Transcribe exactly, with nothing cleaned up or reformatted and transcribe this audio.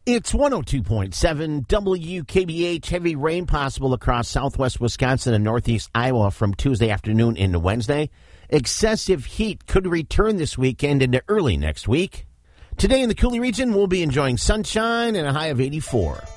It's one oh two point seven W K B H. Heavy rain possible across southwest Wisconsin and northeast Iowa from Tuesday afternoon into Wednesday. Excessive heat could return this weekend into early next week. Today in the Coulee region, we'll be enjoying sunshine and a high of eighty-four.